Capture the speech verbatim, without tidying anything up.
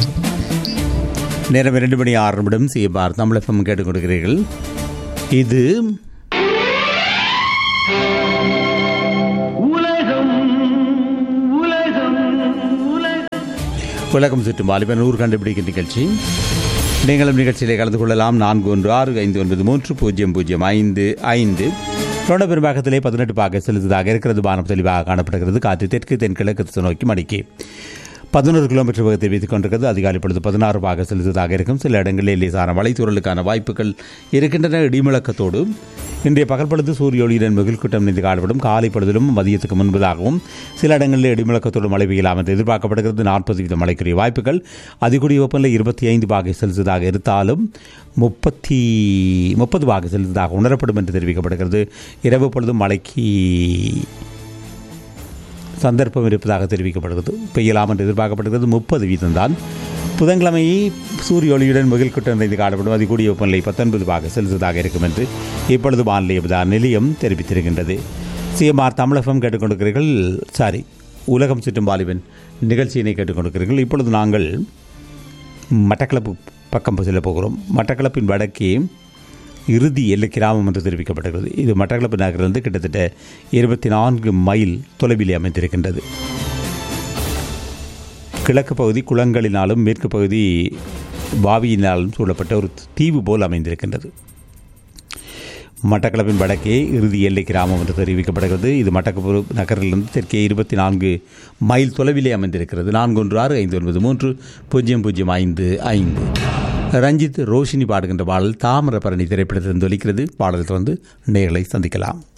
நேரம் இரண்டு மணி ஆறு நிமிடம் சிஎம்ஆர் தமிழ் எஃப்எம் கேட்டுக் கொடுக்கிறீர்கள். இது உலகம் சுற்றும் வாலிபன் நூறு கண்டுபிடிக்கும் நிகழ்ச்சி. நீங்களும் நிகழ்ச்சியிலே கலந்து கொள்ளலாம். நான்கு ஒன்று ஆறு ஐந்து ஒன்பது மூன்று பூஜ்ஜியம் பூஜ்ஜியம் ஐந்து ஐந்து. தொடர் பெரும்பாகத்திலே பதினெட்டு பாக செலுத்ததாக இருக்கிறது. வானம் தெளிவாக காணப்படுகிறது. காற்று தெற்கு தென்கிழக்கு நோக்கி மணிக்கு பதினோரு கிலோமீட்டர் வேகத்தை வைத்துக் கொண்டிருக்கிறது. அதிகாலை பொழுது பதினாறு பாக செலுத்ததாக இருக்கும். சில இடங்களில் லேசான மழைத்தூறலுக்கான வாய்ப்புகள் இருக்கின்றன. இடிமுழக்கத்தோடு இன்றைய பகல் பொழுது சூரிய ஒளியுடன் மிகுல்கூட்டம் நின்று காணப்படும். காலை பொழுதிலும் மதியத்துக்கு முன்பதாகவும் சில இடங்களில் இடிமுழக்கத்தோடு மழை பெய்யலாம் என்று எதிர்பார்க்கப்படுகிறது. நாற்பது வீத மழைக்குரிய வாய்ப்புகள். அதிகூடிய வெப்பநிலை இருபத்தி ஐந்து பாகை செலுத்ததாக இருந்தாலும் முப்பத்தி முப்பது பாகை செலுத்ததாக உணரப்படும் என்று தெரிவிக்கப்படுகிறது. இரவு பொழுதும் மழைக்கு சந்தர்ப்பம் இருப்பதாக தெரிவிக்கப்படுகிறது. பெய்யலாம் என்று எதிர்பார்க்கப்படுகிறது. முப்பது வீதம்தான். புதன்கிழமையை சூரிய ஒளியுடன் மிகுல்கூட்டம் நிறைந்து காணப்படும். அதிகூடிய வெப்பநிலை பத்தொன்பது பாக செலுத்ததாக இருக்கும் என்று இப்பொழுது வானிலை நிலையம் தெரிவித்திருக்கின்றது. சிஎம்ஆர் தமிழ் எஃப்எம் கேட்டுக்கொண்டிருக்கிறீர்கள். சாரி உலகம் சுற்றும் வாலிபன் நிகழ்ச்சியினை கேட்டுக்கொண்டிருக்கிறீர்கள். இப்பொழுது நாங்கள் மட்டக்களப்பு பக்கம் செல்ல போகிறோம். மட்டக்களப்பின் வடக்கே இறுதி எல்லை கிராமம் என்று தெரிவிக்கப்படுகிறது. இது மட்டக்களப்பு நகரிலிருந்து கிட்டத்தட்ட இருபத்தி நான்கு மைல் தொலைவில் அமைந்திருக்கின்றது. கிழக்கு பகுதி குளங்களினாலும் மேற்கு பகுதி பாவியினாலும் சூழப்பட்ட ஒரு தீவு போல் அமைந்திருக்கின்றது. மட்டக்களப்பின் வடக்கே இறுதி எல்லை கிராமம் என்று தெரிவிக்கப்படுகிறது. இது மட்டக்களப்பு நகரிலிருந்து தெற்கே இருபத்தி நான்கு மைல் தொலைவிலே அமைந்திருக்கிறது. நான்கு ஒன்று ஆறு ஐந்து ஒன்பது மூன்று பூஜ்ஜியம் பூஜ்ஜியம் ஐந்து ஐந்து. ரஞ்சித் ரோஷினி பாடுகின்ற பாடல் தாமிரபரணி திரைப்படத்திலிருந்து ஒலிக்கிறது. பாடல் தொடர்ந்து நேயர்களை சந்திக்கலாம்.